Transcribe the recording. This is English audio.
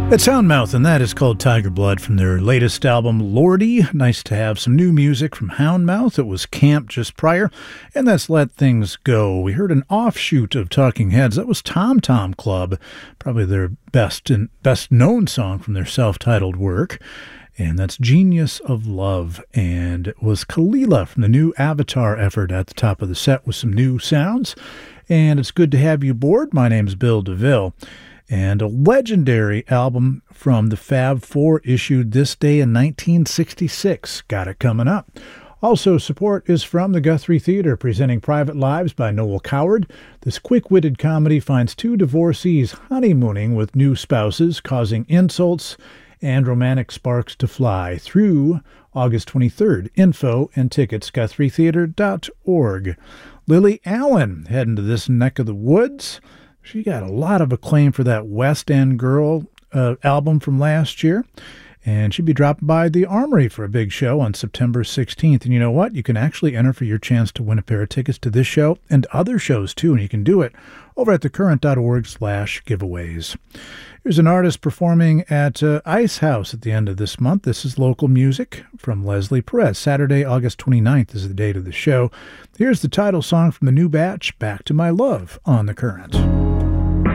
It's Houndmouth, and that is called Tiger Blood from their latest album, Lordy. Nice to have some new music from Houndmouth. It was Camp just prior, and that's Let Things Go. We heard an offshoot of Talking Heads. That was Tom Tom Club, probably their best known song from their self-titled work. And that's Genius of Love. And it was Kalila from the new Avatar effort at the top of the set with some new sounds. And it's good to have you aboard. My name's Bill DeVille. And a legendary album from the Fab Four issued this day in 1966. Got it coming up. Also, support is from the Guthrie Theater, presenting Private Lives by Noel Coward. This quick-witted comedy finds two divorcees honeymooning with new spouses, causing insults and romantic sparks to fly through August 23rd. Info and tickets, GuthrieTheater.org. Lily Allen heading to this neck of the woods. She got a lot of acclaim for that West End Girl album from last year. And she'll be dropping by the Armory for a big show on September 16th. And you know what? You can actually enter for your chance to win a pair of tickets to this show and other shows, too. And you can do it over at thecurrent.org/giveaways. Here's an artist performing at Ice House at the end of this month. This is local music from Leslie Perez. Saturday, August 29th is the date of the show. Here's the title song from the new batch, Back to My Love, on The Current.